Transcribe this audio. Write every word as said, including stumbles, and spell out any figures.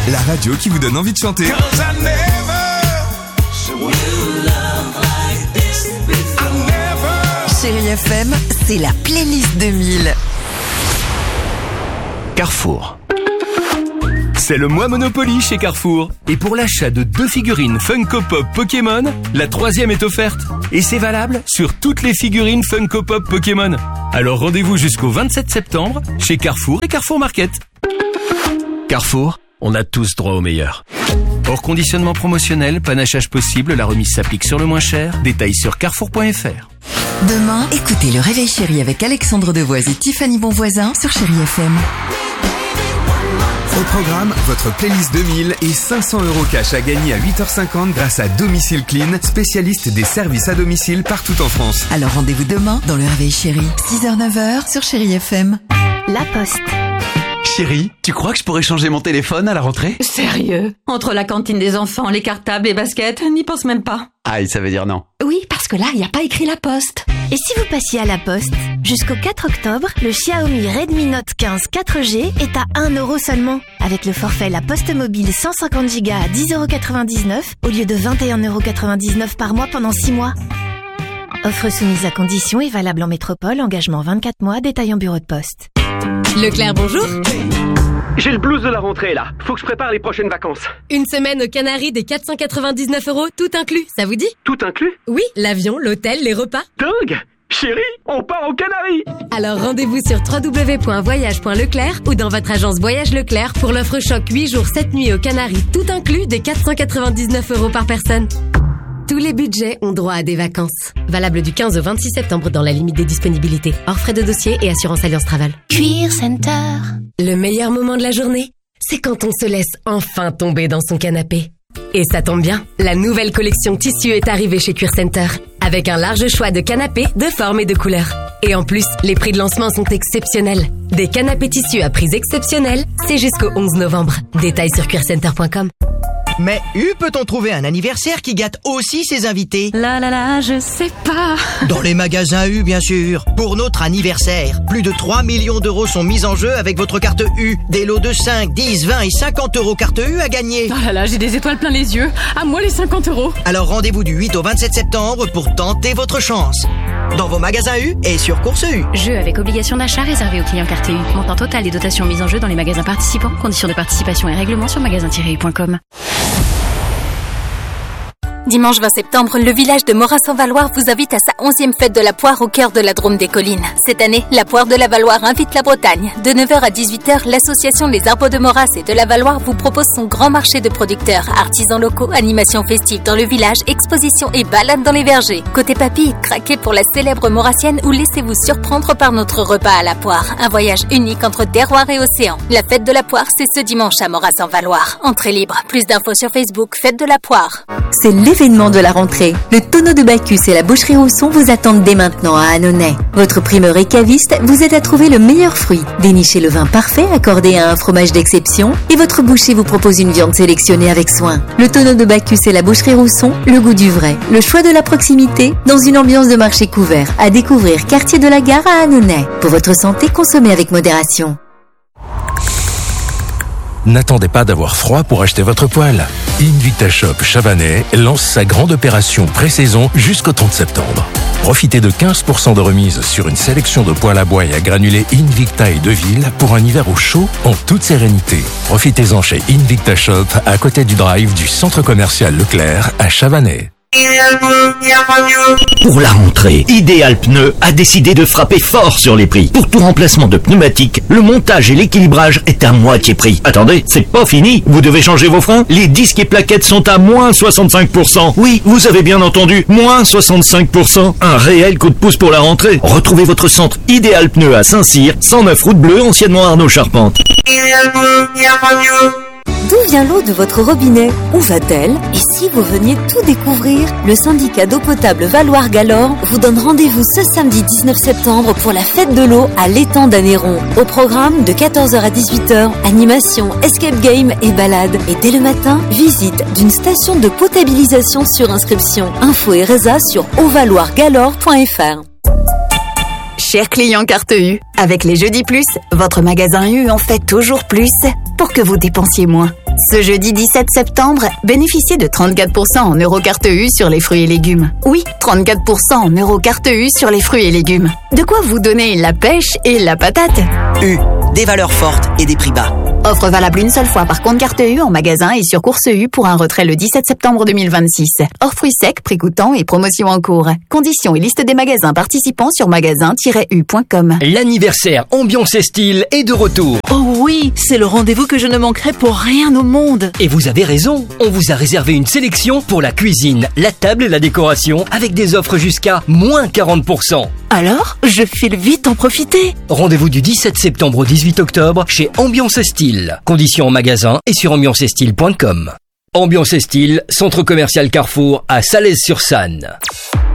la radio qui vous donne envie de chanter. Chérie F M, c'est la playlist deux mille. Carrefour. C'est le mois Monopoly chez Carrefour. Et pour l'achat de deux figurines Funko Pop Pokémon, la troisième est offerte. Et c'est valable sur toutes les figurines Funko Pop Pokémon. Alors rendez-vous jusqu'au vingt-sept septembre chez Carrefour et Carrefour Market. Carrefour, on a tous droit au meilleur. Hors conditionnement promotionnel, panachage possible, la remise s'applique sur le moins cher. Détails sur carrefour point f r. Demain, écoutez le Réveil Chéri avec Alexandre Devoise et Tiffany Bonvoisin sur Chérie F M. Au programme, votre playlist deux mille et cinq cents euros cash à gagner à huit heures cinquante grâce à Domicile Clean, spécialiste des services à domicile partout en France. Alors rendez-vous demain dans le Réveil Chéri, six heures neuf heures sur Chérie F M. La Poste. Chérie, tu crois que je pourrais changer mon téléphone à la rentrée ? Sérieux ? Entre la cantine des enfants, les cartables, les baskets, n'y pense même pas. Aïe, ça veut dire non. Oui, parce que là, il n'y a pas écrit La Poste. Et si vous passiez à La Poste ? Jusqu'au quatre octobre, le Xiaomi Redmi Note quinze quatre G est à un euro seulement. Avec le forfait La Poste Mobile cent cinquante giga à dix euros quatre-vingt-dix-neuf au lieu de vingt et un euros quatre-vingt-dix-neuf par mois pendant six mois. Offre soumise à conditions et valable en métropole, engagement vingt-quatre mois, détail en bureau de poste. Leclerc, bonjour. J'ai le blues de la rentrée là, faut que je prépare les prochaines vacances. Une semaine aux Canaries des quatre cent quatre-vingt-dix-neuf euros, tout inclus, ça vous dit ? Tout inclus ? Oui, l'avion, l'hôtel, les repas. Dingue ! Chérie, on part aux Canaries. Alors rendez-vous sur w w w point voyage point leclerc ou dans votre agence Voyage Leclerc pour l'offre choc huit jours sept nuits aux Canaries, tout inclus des quatre cent quatre-vingt-dix-neuf euros par personne. Tous les budgets ont droit à des vacances. Valable du quinze au vingt-six septembre dans la limite des disponibilités. Hors frais de dossier et assurance Alliance Travel. Cuir Center. Le meilleur moment de la journée, c'est quand on se laisse enfin tomber dans son canapé. Et ça tombe bien, la nouvelle collection tissu est arrivée chez Cuir Center. Avec un large choix de canapés, de formes et de couleurs. Et en plus, les prix de lancement sont exceptionnels. Des canapés tissus à prix exceptionnels, c'est jusqu'au onze novembre. Détails sur cuir center point com. Mais U peut-on trouver un anniversaire qui gâte aussi ses invités ? Là là là, je sais pas. Dans les magasins U, bien sûr. Pour notre anniversaire, plus de trois millions d'euros sont mis en jeu avec votre carte U. Des lots de cinq, dix, vingt et cinquante euros carte U à gagner. Oh là là, j'ai des étoiles plein les yeux. À moi les cinquante euros. Alors rendez-vous du huit au vingt-sept septembre pour tenter votre chance. Dans vos magasins U et sur Course U. Jeu avec obligation d'achat réservé aux clients carte U. Montant total des dotations mises en jeu dans les magasins participants. Conditions de participation et règlements sur magasin tiret u point com. Dimanche vingt septembre, le village de Morat-Saint-Valoir vous invite à sa onzième fête de la poire au cœur de la Drôme des Collines. Cette année, la poire de la Valoire invite la Bretagne. De neuf heures à dix-huit heures, l'association Les Arbres de Moras et de la Valoire vous propose son grand marché de producteurs, artisans locaux, animations festives dans le village, expositions et balades dans les vergers. Côté papilles, craquez pour la célèbre maurassienne ou laissez-vous surprendre par notre repas à la poire. Un voyage unique entre terroir et océan. La fête de la poire, c'est ce dimanche à Morat-Saint-Valoir. Entrée libre. Plus d'infos sur Facebook, Fête de la poire. C'est l'événement de la rentrée. Le tonneau de Bacchus et la boucherie Rousson vous attendent dès maintenant à Annonay. Votre primeur et caviste vous aide à trouver le meilleur fruit. Dénichez le vin parfait accordé à un fromage d'exception et votre boucher vous propose une viande sélectionnée avec soin. Le tonneau de Bacchus et la boucherie Rousson, le goût du vrai, le choix de la proximité dans une ambiance de marché couvert. À découvrir quartier de la Gare à Annonay. Pour votre santé, consommez avec modération. N'attendez pas d'avoir froid pour acheter votre poêle. Invicta-Shop Chavanais lance sa grande opération pré-saison jusqu'au trente septembre. Profitez de quinze pour cent de remise sur une sélection de poêles à bois et à granulés Invicta et Deville pour un hiver au chaud en toute sérénité. Profitez-en chez Invicta-Shop à côté du drive du centre commercial Leclerc à Chavanais. Pour la rentrée, Ideal Pneus a décidé de frapper fort sur les prix. Pour tout remplacement de pneumatiques, le montage et l'équilibrage est à moitié prix. Attendez, c'est pas fini. Vous devez changer vos freins. Les disques et plaquettes sont à moins soixante-cinq pour cent. Oui, vous avez bien entendu, moins soixante-cinq pour cent. Un réel coup de pouce pour la rentrée. Retrouvez votre centre Ideal Pneus à Saint-Cyr, cent neuf route Bleue, anciennement Arnaud Charpente. D'où vient l'eau de votre robinet? Où va-t-elle? Et si vous veniez tout découvrir? Le syndicat d'eau potable Valoir-Galore vous donne rendez-vous ce samedi dix-neuf septembre pour la fête de l'eau à l'étang d'Anneyron. Au programme de quatorze heures à dix-huit heures, animation, escape game et balade. Et dès le matin, visite d'une station de potabilisation sur inscription. Info et résa sur au valoir galore point f r. Chers clients carte U, avec les Jeudis Plus, votre magasin U en fait toujours plus. pour que vous dépensiez moins. Ce jeudi dix-sept septembre, bénéficiez de trente-quatre pour cent en Eurocarte U sur les fruits et légumes. Oui, trente-quatre pour cent en Eurocarte U sur les fruits et légumes. De quoi vous donner la pêche et la patate. U, des valeurs fortes et des prix bas. Offre valable une seule fois par compte carte U en magasin et sur Course U pour un retrait le dix-sept septembre deux mille vingt-six. Hors fruits secs, prix coûtant et promotion en cours. Conditions et liste des magasins participants sur magasin tiret u point com. L'anniversaire Ambiance et Style est de retour. Oh oui, c'est le rendez-vous que je ne manquerai pour rien au monde. Et vous avez raison, on vous a réservé une sélection pour la cuisine, la table et la décoration avec des offres jusqu'à moins quarante pour cent. Alors, je file vite en profiter. Rendez-vous du dix-sept septembre au dix-huit octobre chez Ambiance et Style. Conditions en magasin et sur ambiance et style point com. Ambiance et Style, centre commercial Carrefour à Salaise-sur-Sanne.